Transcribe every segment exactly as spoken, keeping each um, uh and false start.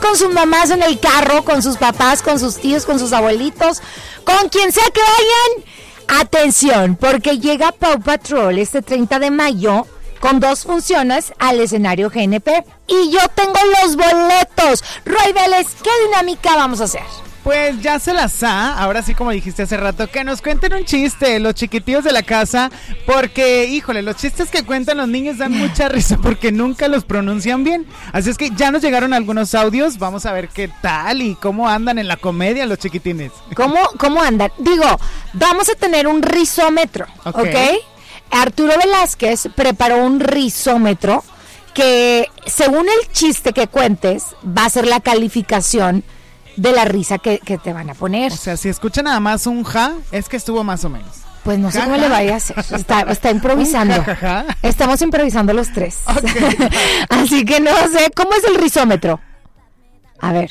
con sus mamás en el carro, con sus papás, con sus tíos, con sus abuelitos, con quien sea que vayan. Atención, porque llega Paw Patrol este treinta de mayo con dos funciones al escenario G N P. Y yo tengo los boletos. Roy Vélez, ¿qué dinámica vamos a hacer? Pues ya se las ha, ahora sí como dijiste hace rato, que nos cuenten un chiste, los chiquitillos de la casa, porque, híjole, los chistes que cuentan los niños dan mucha risa porque nunca los pronuncian bien. Así es que ya nos llegaron algunos audios, vamos a ver qué tal y cómo andan en la comedia los chiquitines. ¿Cómo, cómo andan? Digo, vamos a tener un risómetro, ¿ok? ¿ok? Arturo Velázquez preparó un risómetro que, según el chiste que cuentes, va a ser la calificación de la risa que, que te van a poner. O sea, si escuchan nada más un ja, es que estuvo más o menos. Pues no sé ja, cómo ja. le vaya a hacer. Está, está improvisando. Ja, ja, ja. Estamos improvisando los tres. Okay. Así que no sé. ¿Cómo es el risómetro? A ver.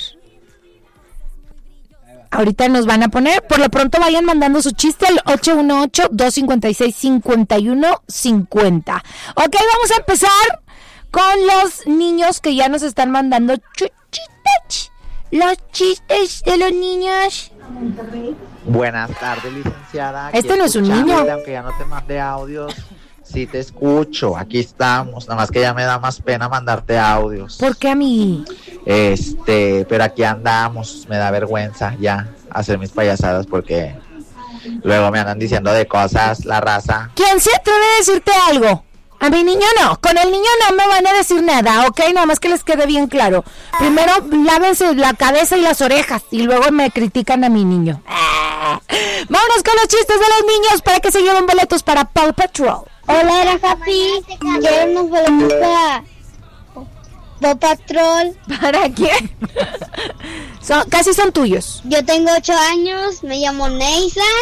Ahorita nos van a poner. Por lo pronto vayan mandando su chiste al ocho uno ocho, dos cinco seis, cinco uno cinco cero. Ok, vamos a empezar con los niños que ya nos están mandando chuchitas. Los chistes de los niños. Buenas tardes, licenciada. Este Aquí no es un niño. Aunque ya no te mandé audios, sí te escucho. Aquí estamos. Nada más que ya me da más pena mandarte audios. ¿Por qué a mí? Este, pero aquí andamos. Me da vergüenza ya hacer mis payasadas porque luego me andan diciendo de cosas la raza. ¿Quién se atreve a decirte algo? A mi niño no, con el niño no me van a decir nada, ¿ok? Nada más que les quede bien claro. Primero lávense la cabeza y las orejas y luego me critican a mi niño. ¡Ah! Vámonos con los chistes de los niños para que se lleven boletos para Paw Patrol. Hola, era Happy. Quiero unos boletos para Paw Patrol. ¿Para quién? Son, casi son tuyos. Yo tengo ocho años, me llamo Nathan.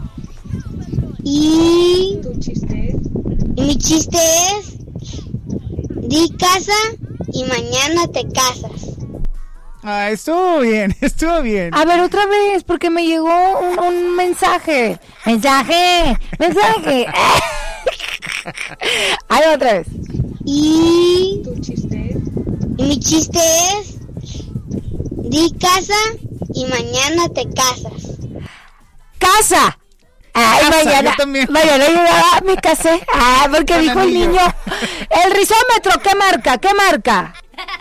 Y... ¿Tu chiste? Y mi chiste es, di casa y mañana te casas. Ah, estuvo bien, estuvo bien. A ver, otra vez, porque me llegó un, un mensaje. Mensaje, mensaje. Ahí otra vez. Y... ¿Tu chiste? Y mi chiste es, di casa y mañana te casas. ¡Casa! Ay, Casa, mañana, yo también. mañana llegaba, me casé. Ah, porque Con dijo el anillo. niño. El risómetro, ¿qué marca? ¿Qué marca?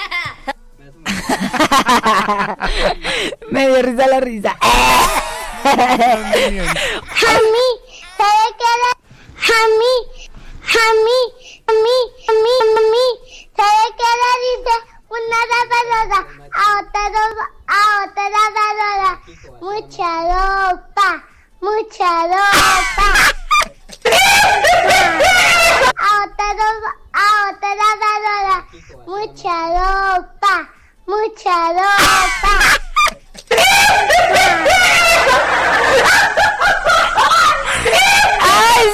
Me dio risa la risa. Jami, ¿sabe qué era? Jami, Jami, Jami, Jami, Jami, ¿sabe qué era? Dice una lavadora, a otra, ro- a otra lavadora, mucha ropa, mucha ropa. A otra, ro- a otra lavadora, mucha ropa, mucha ropa.